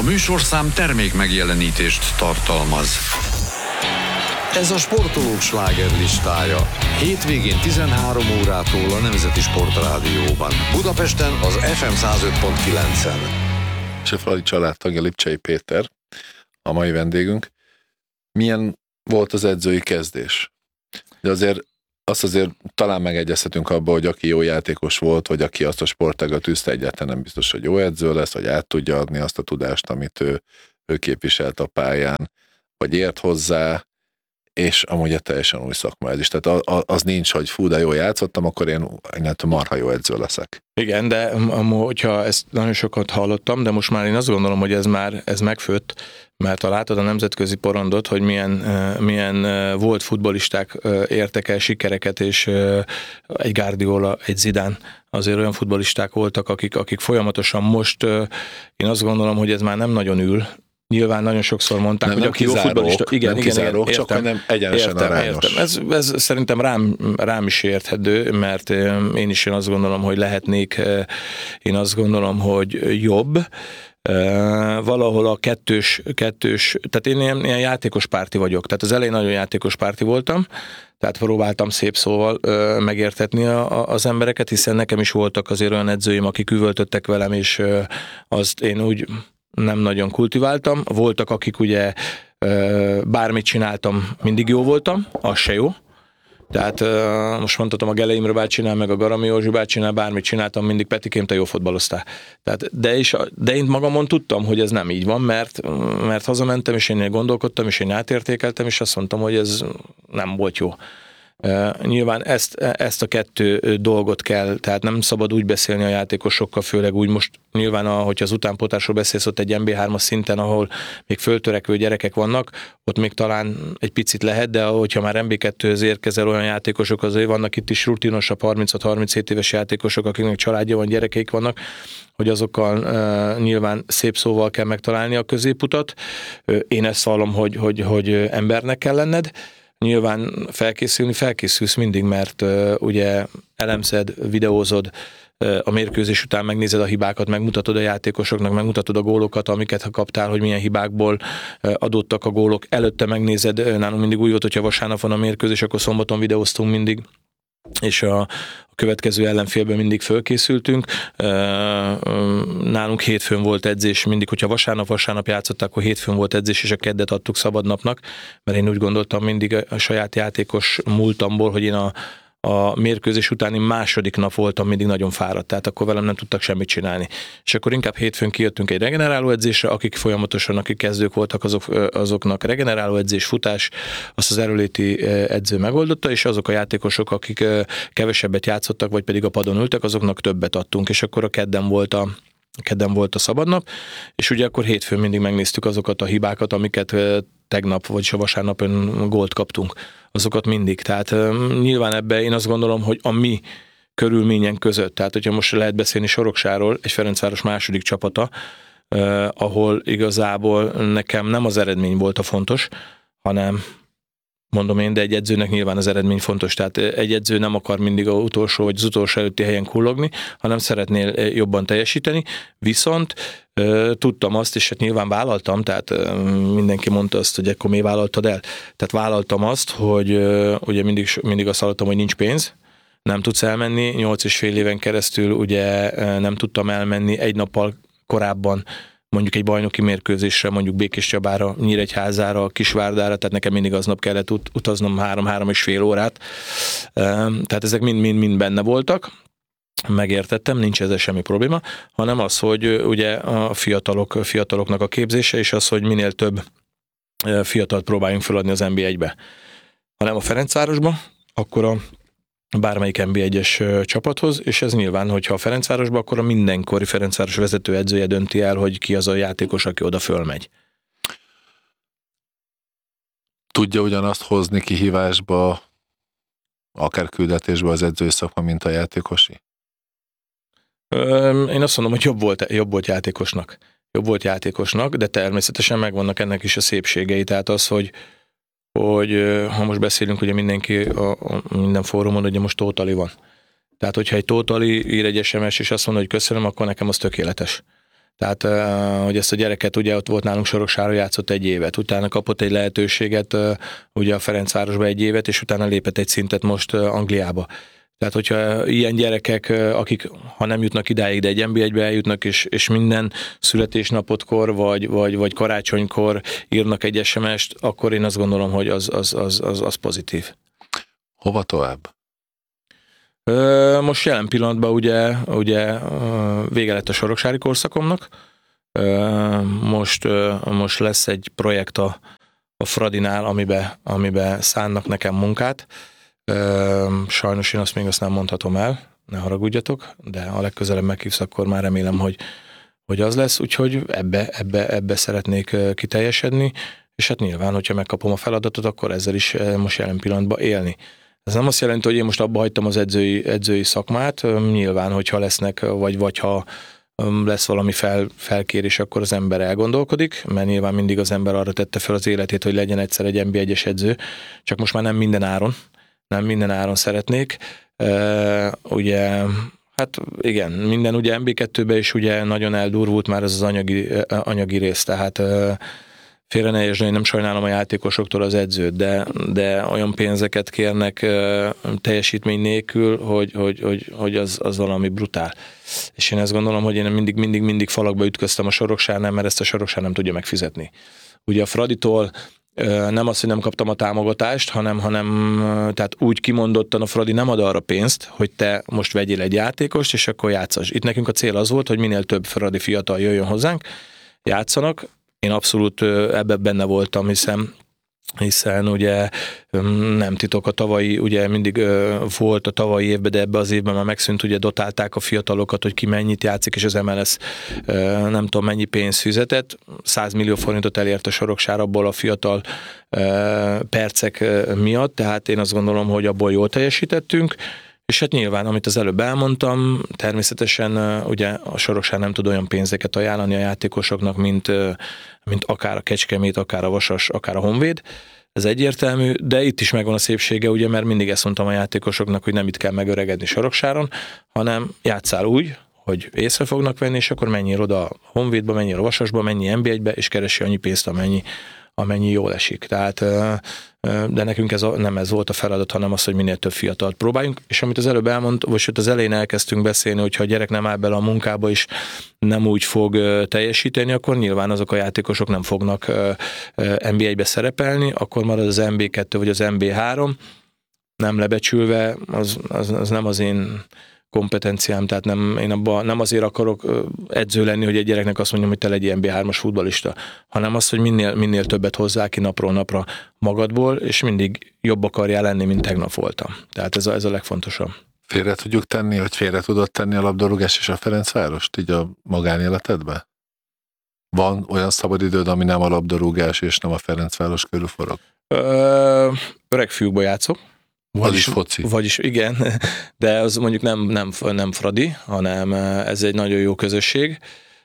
műsorszám termék megjelenítést tartalmaz. Ez a sportolók slágerlistája. Hétvégén 13 órától a Nemzeti Sportrádióban. Budapesten az FM 105.9-en. Sefradi családtagja Lipcsei Péter, a mai vendégünk. Milyen volt az edzői kezdés? De azért talán megegyezhetünk abba, hogy aki jó játékos volt, vagy aki azt a sportágat űzte, egyáltalán nem biztos, hogy jó edző lesz, vagy át tudja adni azt a tudást, amit ő képviselt a pályán, vagy ért hozzá, és amúgy egy teljesen új szakma ez is. Tehát az nincs, hogy fú, de jól játszottam, akkor én marha jó edző leszek. Igen, de hogyha ezt nagyon sokat hallottam, de most már én azt gondolom, hogy ez megfőtt, mert ha látod a nemzetközi porondot, hogy milyen volt futballisták értek el sikereket, és egy Guardiola, egy Zidane, azért olyan futballisták voltak, akik folyamatosan most, én azt gondolom, hogy ez már nem nagyon ül. Nyilván nagyon sokszor mondták, hogy aki jó futballista... Igen, értem, csak nem egyenesen arányos. Ez szerintem rám is érthető, mert én azt gondolom, hogy lehetnék, én azt gondolom, hogy jobb. Valahol a kettős, tehát én ilyen játékos párti vagyok. Tehát az elején nagyon játékos párti voltam, tehát próbáltam szép szóval megértetni az embereket, hiszen nekem is voltak azért olyan edzőim, akik üvöltöttek velem, és azt én úgy nem nagyon kultiváltam. Voltak, akik ugye bármit csináltam, mindig jó voltam, az se jó. Tehát most mondhatom, a Gele Imre bácsinál, meg a Garami Józsi bácsinál, bármit csináltam, mindig Petikém, te jó fotballoztál. Tehát, de én magamon tudtam, hogy ez nem így van, mert hazamentem, és én gondolkodtam, és én átértékeltem, és azt mondtam, hogy ez nem volt jó. Nyilván ezt a kettő dolgot kell, tehát nem szabad úgy beszélni a játékosokkal, főleg úgy most nyilván, hogyha az utánpótlásról beszélsz ott egy MB3-as szinten, ahol még föltörekvő gyerekek vannak, ott még talán egy picit lehet, de hogyha már MB2-höz érkezel olyan játékosok, azért vannak itt is rutinosabb 36-37 éves játékosok, akiknek családja van, gyerekeik vannak, hogy azokkal nyilván szép szóval kell megtalálni a középutat. Én ezt vallom, hogy embernek kell lenned. Nyilván felkészülsz mindig, mert ugye elemzed, videózod, a mérkőzés után megnézed a hibákat, megmutatod a játékosoknak, megmutatod a gólokat, amiket ha kaptál, hogy milyen hibákból adottak a gólok. Előtte megnézed, nálunk mindig úgy volt, hogyha vasárnap van a mérkőzés, akkor szombaton videóztunk mindig, és a következő ellenfélben mindig fölkészültünk. Nálunk hétfőn volt edzés, mindig, hogyha vasárnap játszottak, akkor hétfőn volt edzés, és a keddet adtuk szabad napnak, mert én úgy gondoltam mindig a saját játékos múltamból, hogy én a mérkőzés utáni második nap voltam mindig nagyon fáradt, tehát akkor velem nem tudtak semmit csinálni. És akkor inkább hétfőn kijöttünk egy regeneráló edzésre, akik kezdők voltak, azoknak regeneráló edzés, futás, azt az erőléti edző megoldotta, és azok a játékosok, akik kevesebbet játszottak, vagy pedig a padon ültek, azoknak többet adtunk, és akkor a kedden volt a szabadnap, és ugye akkor hétfőn mindig megnéztük azokat a hibákat, amiket tegnap, vagyis a vasárnapon gólt kaptunk, azokat mindig. Tehát nyilván ebben én azt gondolom, hogy a mi körülményen között, tehát hogyha most lehet beszélni Soroksáról, egy Ferencváros második csapata, ahol igazából nekem nem az eredmény volt a fontos, hanem mondom én, de egy edzőnek nyilván az eredmény fontos, tehát egy edző nem akar mindig az utolsó vagy az utolsó előtti helyen kullogni, hanem szeretnél jobban teljesíteni, viszont tudtam azt, és hát nyilván vállaltam, tehát mindenki mondta azt, hogy akkor miért vállaltad el? Tehát vállaltam azt, hogy ugye mindig azt hallottam, hogy nincs pénz, nem tudsz elmenni, 8,5 éven keresztül ugye nem tudtam elmenni egy nappal korábban, mondjuk egy bajnoki mérkőzésre, mondjuk Békéscsabára, Nyíregyházára, Kisvárdára, tehát nekem mindig aznap kellett utaznom 3-3,5 órát. Tehát ezek mind benne voltak. Megértettem, nincs ezzel semmi probléma, hanem az, hogy ugye a fiataloknak a képzése, és az, hogy minél több fiatalt próbáljunk feladni az NB1-be. Ha nem a Ferencvárosba, akkor a bármelyik NB1-es csapathoz, és ez nyilván, hogyha a Ferencvárosba, akkor a mindenkori Ferencváros vezető edzője dönti el, hogy ki az a játékos, aki oda fölmegy. Tudja ugyanazt hozni kihívásba, akár küldetésbe az edzői szakma, mint a játékosi? Én azt mondom, hogy jobb volt játékosnak. Jobb volt játékosnak, de természetesen megvannak ennek is a szépségei. Tehát az, hogy ha most beszélünk, ugye mindenki minden fórumon, ugye most Tótali van. Tehát, hogyha egy Tótali ír egy SMS, és azt mondja, hogy köszönöm, akkor nekem az tökéletes. Tehát, hogy ezt a gyereket ugye ott volt nálunk Soroksáron, játszott 1 évet, utána kapott egy lehetőséget ugye a Ferencvárosba 1 évet, és utána lépett egy szintet most Angliába. Tehát, hogyha ilyen gyerekek, akik ha nem jutnak idáig, de egy NB1-be eljutnak, és minden születésnapotkor, vagy karácsonykor írnak egy SMS-t, akkor én azt gondolom, hogy az pozitív. Hova tovább? Most jelen pillanatban ugye vége lett a soroksári korszakomnak. Most lesz egy projekt a Fradinál, amiben szánnak nekem munkát. Sajnos én azt nem mondhatom el, ne haragudjatok, de ha legközelebb meghívsz, akkor már remélem, hogy az lesz, úgyhogy ebbe szeretnék kiteljesedni, és hát nyilván, hogyha megkapom a feladatot, akkor ezzel is most jelen pillanatban élni. Ez nem azt jelenti, hogy én most abba hagytam az edzői szakmát, nyilván, hogyha lesznek, vagy ha lesz valami felkérés, akkor az ember elgondolkodik, mert nyilván mindig az ember arra tette fel az életét, hogy legyen egyszer egy NB1-es edző, csak most már nem minden áron szeretnék. Ugye, hát igen, minden ugye NB2-ben is ugye nagyon eldurvult már ez az anyagi rész, tehát félre ne értsd, én nem sajnálom a játékosoktól az edzőt, de olyan pénzeket kérnek teljesítmény nélkül, hogy az valami brutál. És én ezt gondolom, hogy én mindig falakba ütköztem a Soroksárnál, mert ezt a Soroksár nem tudja megfizetni. Ugye a Fraditól nem az, hogy nem kaptam a támogatást, hanem tehát úgy kimondottan a Fradi nem ad arra pénzt, hogy te most vegyél egy játékost, és akkor játszass. Itt nekünk a cél az volt, hogy minél több Fradi fiatal jöjjön hozzánk, játszanak. Én abszolút ebben benne voltam, hiszen ugye nem titok, a tavalyi, ugye mindig volt a tavalyi évben, de ebbe az évben már megszűnt, ugye dotálták a fiatalokat, hogy ki mennyit játszik, és az MLS nem tudom mennyi pénzt fizetett, 100 millió forintot elért a Soroksár abból a fiatal percek miatt, tehát én azt gondolom, hogy abból jól teljesítettünk, és hát nyilván, amit az előbb elmondtam, természetesen ugye a Soroksár nem tud olyan pénzeket ajánlani a játékosoknak, mint akár a Kecskemét, akár a Vasas, akár a Honvéd. Ez egyértelmű, de itt is megvan a szépsége, ugye, mert mindig ezt mondtam a játékosoknak, hogy nem itt kell megöregedni Soroksáron, hanem játsszál úgy, hogy észre fognak venni, és akkor menjél oda a Honvédba, menjél a Vasasba, menjél NB1-be, és keresi annyi pénzt, amennyi jól esik. Tehát, de nekünk nem ez volt a feladat, hanem az, hogy minél több fiatalt próbáljunk, és amit az előbb vagy az elején elkezdtünk beszélni, hogyha a gyerek nem áll bele a munkába is, nem úgy fog teljesíteni, akkor nyilván azok a játékosok nem fognak NB1-be szerepelni, akkor marad az NB2 vagy az NB3, nem lebecsülve, az nem az én kompetenciám, tehát én abban nem azért akarok edző lenni, hogy egy gyereknek azt mondjam, hogy te legyél NB3-as futballista, hanem azt, hogy minél többet hozzá ki napról napra magadból, és mindig jobb akarjál lenni, mint tegnap voltam. Tehát ez a legfontosabb. Félre tudjuk tenni, hogy félre tudod tenni a labdarúgás és a Ferencvárost így a magánéletedbe? Van olyan szabadidőd, ami nem a labdarúgás és nem a Ferencváros körül forog? Öreg fiúkba játszok. Vagyis foci. Vagyis igen, de az mondjuk nem Fradi, hanem ez egy nagyon jó közösség.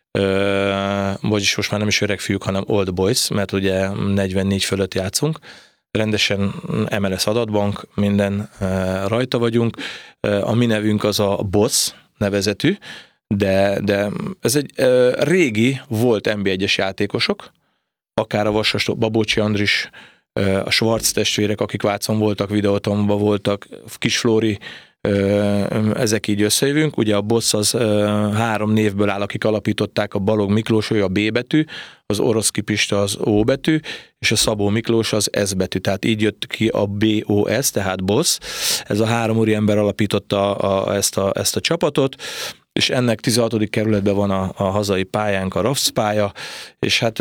Vagyis most már nem is öreg fiúk, hanem old boys, mert ugye 44 fölött játszunk. Rendesen MLS adatbank, minden rajta vagyunk. A mi nevünk az a Boss nevezetű, de ez egy régi volt NB1-es játékosok, akár a Vasas, Babócsi Andris, a Schwarz testvérek, akik Vácon voltak, Videótonban voltak, Kisflóri, ezek így összejövünk. Ugye a Boss az 3 névből áll, akik alapították, a Balog Miklós, ő a B betű, az Oroszki Pista az O betű, és a Szabó Miklós az S betű. Tehát így jött ki a BOS, tehát Boss. Ez a 3 úriember alapította ezt a csapatot, és ennek 16. kerületben van a hazai pályánk, a RAFSZ pálya, és hát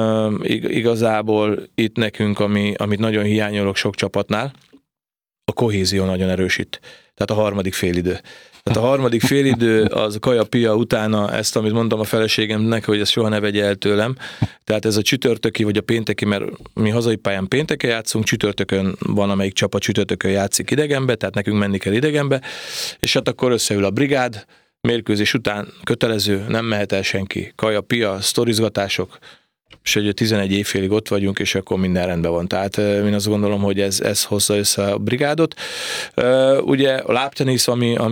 igazából itt nekünk, amit nagyon hiányolok sok csapatnál, a kohézió nagyon erősít. Tehát a harmadik félidő. Tehát a harmadik félidő az kaja-pia utána ezt, amit mondtam a feleségemnek, hogy ezt soha ne vegye el tőlem. Tehát ez a csütörtöki vagy a pénteki, mert mi hazai pályán pénteken játszunk, csütörtökön van, amelyik csapat csütörtökön játszik idegenbe, tehát nekünk menni kell idegenbe, és hát akkor összeül a brigád, mérkőzés után kötelező, nem mehet el senki. Kaja-pia, sztorizgatások, és hogy 11 évfélig ott vagyunk, és akkor minden rendben van. Tehát én azt gondolom, hogy ez hozza össze a brigádot. Ugye a lábtenisz,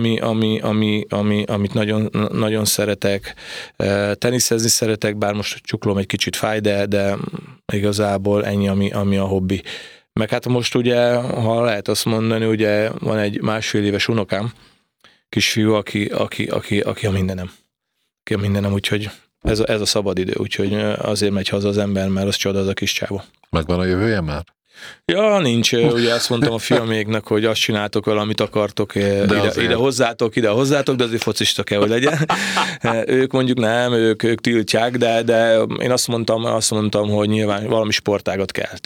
amit nagyon, nagyon szeretek, teniszezni szeretek, bár most csuklom egy kicsit fáj, de igazából ennyi, ami a hobbi. Meg hát most ugye, ha lehet azt mondani, ugye van egy 1,5 éves unokám, kisfiú, aki a mindenem. Aki a mindenem, úgyhogy ez a szabad idő, úgyhogy azért megy haza az ember, mert az csoda az a kis csávó. Megvan a jövője már? Ja, nincs. Ugye azt mondtam a fiaméknak, hogy azt csináltok vele, amit akartok, ide hozzátok, de azért focista kell, hogy legyen. Ők mondjuk nem, ők tiltják, de én azt mondtam, hogy nyilván valami sportágat kell.